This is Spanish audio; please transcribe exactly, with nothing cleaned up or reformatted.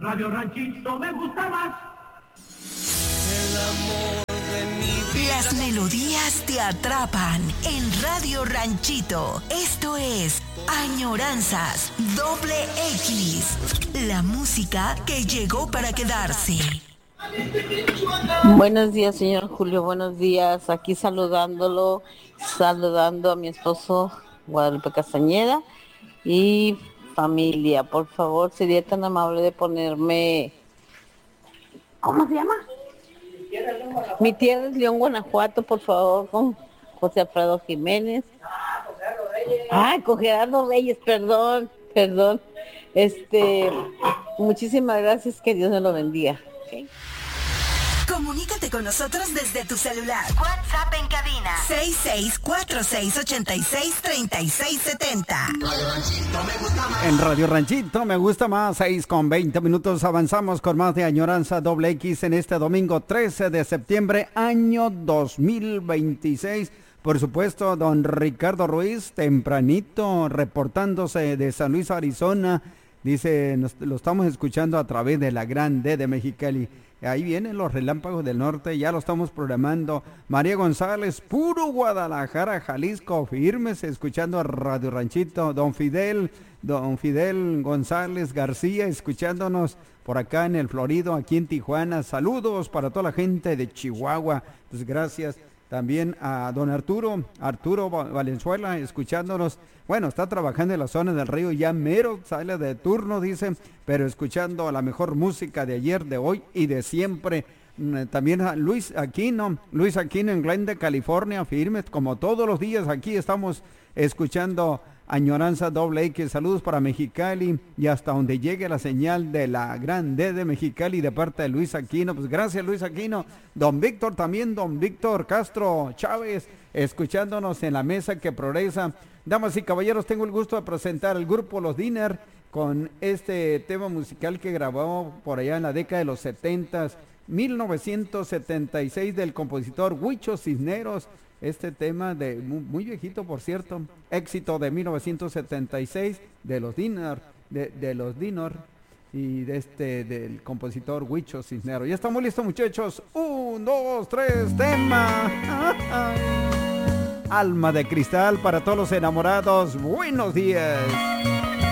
Radio Ranchito me gusta más. El amor de mi vida. Las melodías te atrapan en Radio Ranchito. Esto es Añoranzas Doble X. La música que llegó para quedarse. Buenos días, señor Julio, buenos días. Aquí saludándolo, saludando a mi esposo Guadalupe Castañeda y familia. Por favor, sería tan amable de ponerme... ¿Cómo se llama? Mi tierra es León, Guanajuato, por favor, con José Alfredo Jiménez. Ay, con Gerardo Reyes, perdón, perdón. Este, muchísimas gracias, que Dios me lo bendiga. ¿Okay? Comunícate con nosotros desde tu celular. WhatsApp en cabina seis seis cuatro seis ocho seis tres seis siete cero. En Radio Ranchito me gusta más, seis con veinte minutos, avanzamos con más de Añoranza Doble X en este domingo trece de septiembre, año dos mil veintiséis. Por supuesto, don Ricardo Ruiz, tempranito, reportándose de San Luis, Arizona. Dice, nos, lo estamos escuchando a través de la Gran D de Mexicali. Ahí vienen los relámpagos del norte, ya lo estamos programando. María González, puro Guadalajara, Jalisco, firmes, escuchando a Radio Ranchito. Don Fidel, don Fidel González García, escuchándonos por acá en el Florido, aquí en Tijuana. Saludos para toda la gente de Chihuahua. Pues gracias. También a don Arturo, Arturo Valenzuela, escuchándonos. Bueno, está trabajando en la zona del río, ya mero, sale de turno, dicen, pero escuchando la mejor música de ayer, de hoy y de siempre. También a Luis Aquino, Luis Aquino en Glendale, California, firmes, como todos los días aquí estamos escuchando Añoranza Doble X. Saludos para Mexicali y hasta donde llegue la señal de la Gran D de Mexicali de parte de Luis Aquino. Pues gracias, Luis Aquino. Don Víctor también, don Víctor Castro Chávez, escuchándonos en la mesa que progresa. Damas y caballeros, tengo el gusto de presentar el grupo Los Dinner con este tema musical que grabó por allá en la década de los setentas, mil novecientos setenta y seis, del compositor Huicho Cisneros. Este tema de muy, muy viejito, por cierto, éxito de mil novecientos setenta y seis de los Dinner, de, de los Dinner y de este del compositor Huicho Cisneros. Ya estamos listos, muchachos. Un, dos, tres, tema. Alma de cristal para todos los enamorados. Buenos días.